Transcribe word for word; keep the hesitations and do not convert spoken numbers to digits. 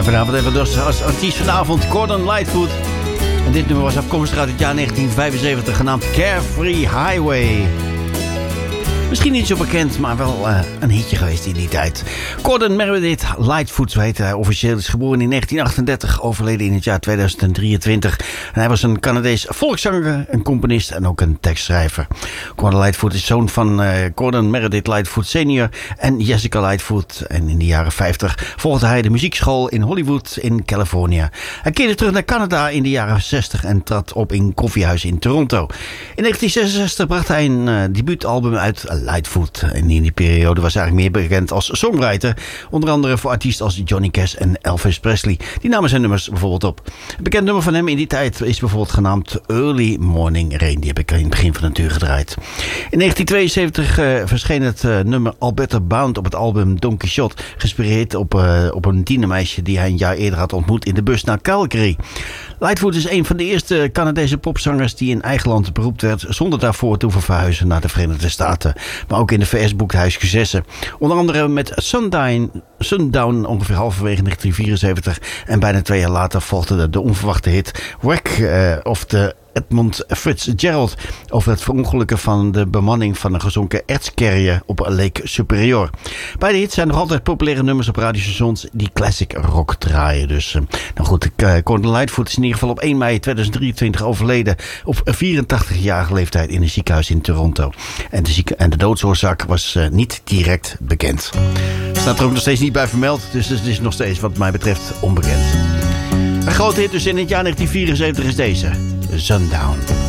En vanavond hebben we dus als artiest vanavond Gordon Lightfoot. En dit nummer was afkomstig uit het jaar negentien vijfenzeventig, genaamd Carefree Highway. Misschien niet zo bekend, maar wel uh, een hitje geweest in die tijd. Gordon Meredith Lightfoot, zo heet hij officieel, is geboren in negentien achtendertig, overleden in het jaar tweeduizend drieëntwintig. En hij was een Canadees volkszanger, een componist en ook een tekstschrijver. Gordon Lightfoot is zoon van uh, Gordon Meredith Lightfoot senior en Jessica Lightfoot. En in de jaren vijftig volgde hij de muziekschool in Hollywood in Californië. Hij keerde terug naar Canada in de jaren zestig en trad op in koffiehuis in Toronto. In negentien zesenzestig bracht hij een uh, debuutalbum uit, Lightfoot. En in die periode was hij eigenlijk meer bekend als songwriter. Onder andere voor artiesten als Johnny Cash en Elvis Presley. Die namen zijn nummers bijvoorbeeld op. Een bekend nummer van hem in die tijd is bijvoorbeeld genaamd Early Morning Rain. Die heb ik in het begin van de uur gedraaid. In negentien tweeënzeventig uh, verscheen het uh, nummer All Better Bound op het album Don Quixote. Geïnspireerd op, uh, op een tienermeisje die hij een jaar eerder had ontmoet in de bus naar Calgary. Lightfoot is een van de eerste Canadese popzangers die in eigen land beroemd werd, zonder daarvoor te hoeven verhuizen naar de Verenigde Staten. Maar ook in de V S boekte hij successen. Onder andere met Sundown, Sundown ongeveer halverwege negentien vierenzeventig. En bijna twee jaar later volgde de, de onverwachte hit Wreck uh, of the Edmund Fitzgerald over het verongelukken van de bemanning van een gezonken ertscarrier op Lake Superior. Beide hits zijn nog altijd populaire nummers op radiostations die classic rock draaien. Dus, uh, nou goed, uh, Gordon Lightfoot is in ieder geval op één mei tweeduizend drieëntwintig overleden op vierentachtigjarige leeftijd in een ziekenhuis in Toronto. En de, zieke, en de doodsoorzaak was uh, niet direct bekend. Staat er ook nog steeds niet bij vermeld, dus het is nog steeds wat mij betreft onbekend. Een grote hit dus in het jaar negentien vierenzeventig is deze. Sundown.